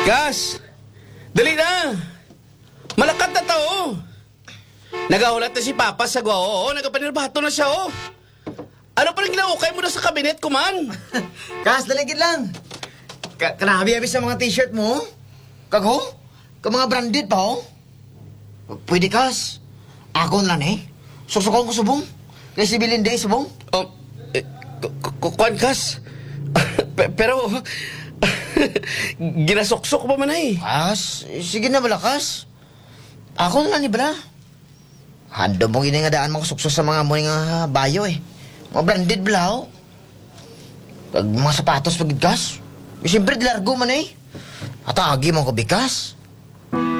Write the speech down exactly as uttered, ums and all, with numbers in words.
Gas! Dali na! Malakat na tao! Nagahulat na si Papa sa gwao, oh. Nagapanirbato na siya, oh. Ano pa rin ginaukay mo na sa kabinet ko, man? Kas, daligid lang. Ka Kanabi-abi sa mga t-shirt mo. Kago? Ka mga branded pa, oh. Pwede, Kas. Ako na eh. Susukon ko subong. Kaya si Belinda subong. Oh, eh, kukuan, Kas. Pe- Pero, ginasuksok pa man eh. Kas, sige na bala, Kas. Ako na ni bala. Hando mo giningadaan mga suksos sa mga muli nga bayo eh. Mga branded bala, oh. Pag mga sapatos pagid, Kas. Siyempre, largo man eh. At agi mo ko bikas.